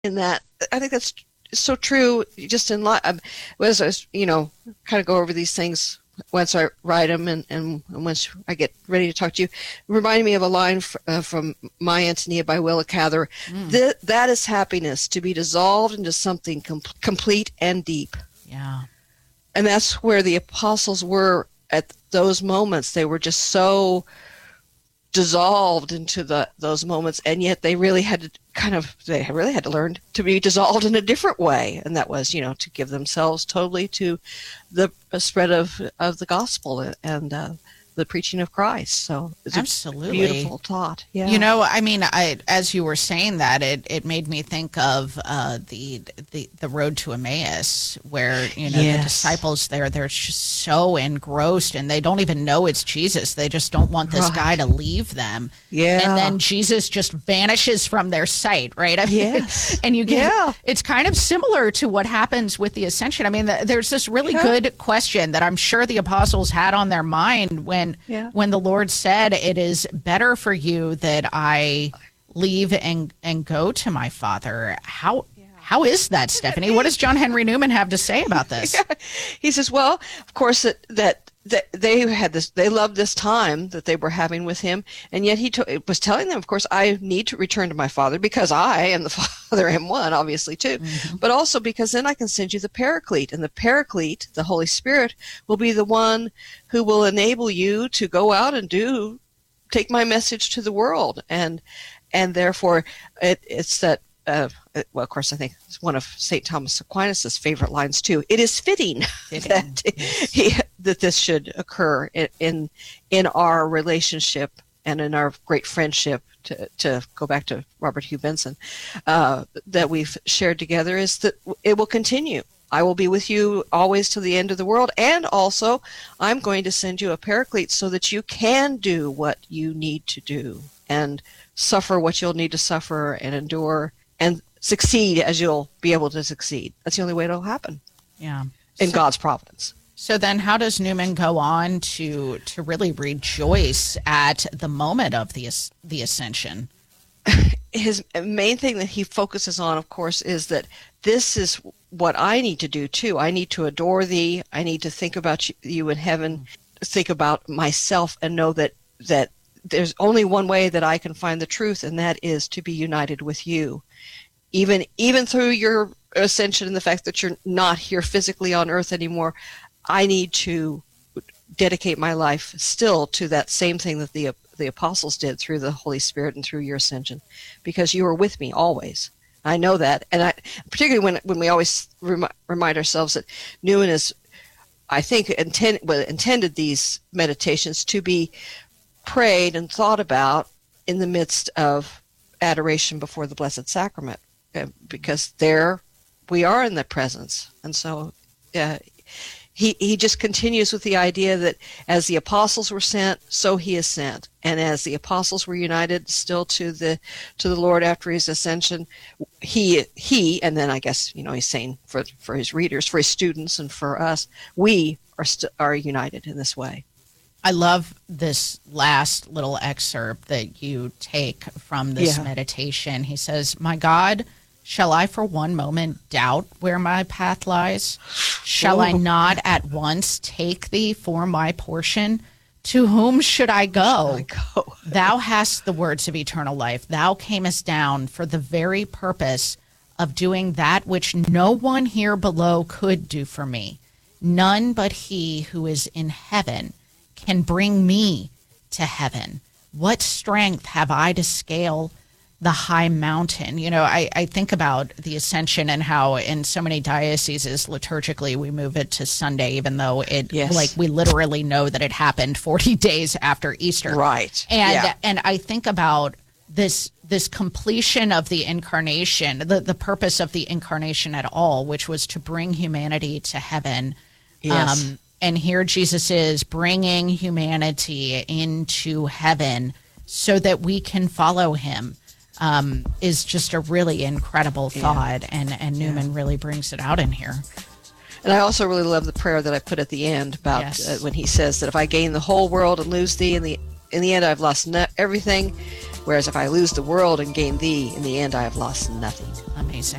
in that. I think that's so true just in life. As I was, kind of go over these things once I write them and once I get ready to talk to you, it reminded me of a line from My Antonia by Willa Cather. That is happiness, to be dissolved into something complete and deep. Yeah. And that's where the apostles were at those moments. They were just so dissolved into those moments, and yet they really had to learn to be dissolved in a different way, and that was to give themselves totally to the spread of the gospel and the preaching of Christ. So it's Absolutely a beautiful thought. Yeah. As you were saying that, it made me think of the road to Emmaus, where the disciples they're just so engrossed and they don't even know it's Jesus. They just don't want this guy to leave them. Yeah. And then Jesus just vanishes from their sight, right? Yes. And you get it's kind of similar to what happens with the ascension. I mean, there's this really good question that I'm sure the apostles had on their mind when the Lord said, "It is better for you that I leave and go to my Father." How is that, Stephanie? What does John Henry Newman have to say about this? He says, well, of course that they loved this time that they were having with him, and yet he was telling them, of course, I need to return to my Father because I and the Father am one, obviously, too, but also because then I can send you the Paraclete, and the Paraclete, the Holy Spirit, will be the one who will enable you to go out and take my message to the world, and therefore it's that. Well, of course, I think it's one of St. Thomas Aquinas' favorite lines too. It is fitting that this should occur in our relationship and in our great friendship. To go back to Robert Hugh Benson, that we've shared together, is that it will continue. I will be with you always to the end of the world, and also I'm going to send you a Paraclete so that you can do what you need to do and suffer what you'll need to suffer and endure and succeed as you'll be able to succeed. That's the only way it'll happen. Yeah. In God's providence. So then how does Newman go on to really rejoice at the moment of the ascension? His main thing that he focuses on, of course, is that this is what I need to do too. I need to adore thee. I need to think about you in heaven, think about myself, and know that there's only one way that I can find the truth, and that is to be united with you. Even through your ascension and the fact that you're not here physically on earth anymore, I need to dedicate my life still to that same thing that the apostles did through the Holy Spirit and through your ascension, because you are with me always. I know that, and particularly when we always remind ourselves that Newman is, I think, intended these meditations to be prayed and thought about in the midst of adoration before the Blessed Sacrament, because there we are in the presence. And so he just continues with the idea that as the apostles were sent, so he is sent, and as the apostles were united still to the Lord after his ascension, he and then I guess he's saying for his readers, for his students, and for us, we are united in this way. I love this last little excerpt that you take from this meditation. He says, "My God, shall I for one moment doubt where my path lies? Shall I not at once take thee for my portion? To whom should I go? Thou hast the words of eternal life. Thou camest down for the very purpose of doing that which no one here below could do for me. None but he who is in heaven can bring me to heaven. What strength have I to scale the high mountain?" I think about the ascension and how in so many dioceses liturgically we move it to Sunday, even though we literally know that it happened 40 days after Easter. Right. And I think about this completion of the incarnation, the purpose of the incarnation at all, which was to bring humanity to heaven. Yes. And here Jesus is bringing humanity into heaven so that we can follow him, is just a really incredible thought. And Newman really brings it out in here. And I also really love the prayer that I put at the end about when he says that if I gain the whole world and lose thee, in the end I've lost everything. Whereas if I lose the world and gain thee, in the end I have lost nothing. Amazing.